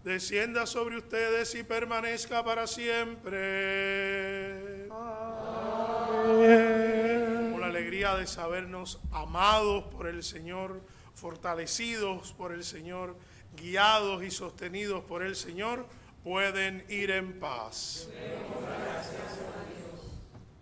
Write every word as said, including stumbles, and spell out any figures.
descienda sobre ustedes y permanezca para siempre. Amén. Con la alegría de sabernos amados por el Señor, fortalecidos por el Señor, guiados y sostenidos por el Señor, pueden ir en paz. Gracias.